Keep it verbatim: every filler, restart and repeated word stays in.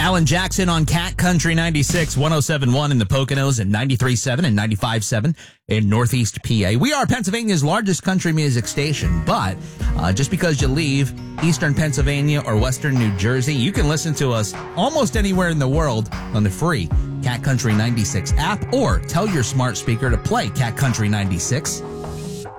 Alan Jackson on Cat Country ninety-six, one oh seven point one in the Poconos and ninety-three point seven and ninety-five point seven in Northeast P A. We are Pennsylvania's largest country music station, but uh, just because you leave Eastern Pennsylvania or Western New Jersey, you can listen to us almost anywhere in the world on the free Cat Country ninety-six app, or tell your smart speaker to play Cat Country ninety-six